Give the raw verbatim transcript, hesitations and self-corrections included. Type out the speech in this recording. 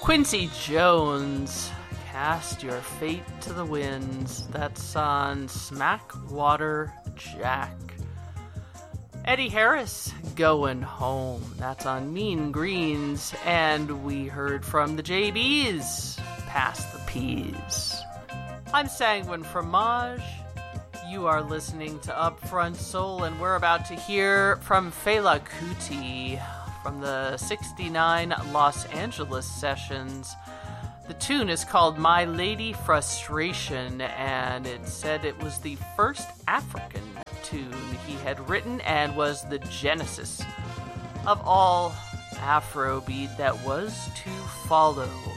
Quincy Jones, Cast Your Fate to the Winds. That's on Smackwater Jack. Eddie Harris, Going Home. That's on Mean Greens. And we heard from the J Bs, Pass the Peas. I'm Sanguine Fromage. You are listening to Upfront Soul, and we're about to hear from Fela Kuti from the sixty-nine Los Angeles sessions. The tune is called My Lady Frustration, and it said it was the first African tune he had written and was the genesis of all Afrobeat that was to follow.